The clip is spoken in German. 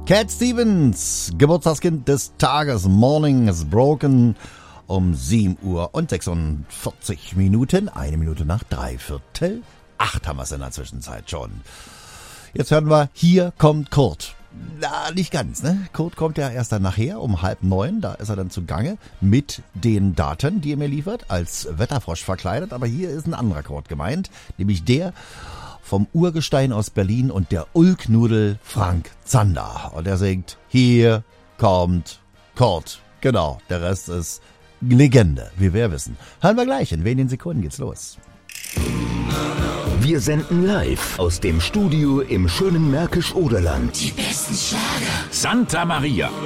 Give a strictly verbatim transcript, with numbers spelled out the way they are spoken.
Cat Stevens, Geburtstagskind des Tages, Morning is Broken, um sieben Uhr und sechsundvierzig Minuten, eine Minute nach drei Viertel acht haben wir es in der Zwischenzeit schon. Jetzt hören wir, hier kommt Kurt. Na, nicht ganz, ne? Kurt kommt ja erst dann nachher um halb neun, da ist er dann zugange mit den Daten, die er mir liefert, als Wetterfrosch verkleidet. Aber hier ist ein anderer Kurt gemeint, nämlich der vom Urgestein aus Berlin und der Ulknudel Frank Zander. Und er singt, hier kommt Kurt. Genau, der Rest ist Legende, wie wir wissen. Hören wir gleich, in wenigen Sekunden geht's los. Wir senden live aus dem Studio im schönen Märkisch-Oderland. Die besten Schlager. Santa Maria.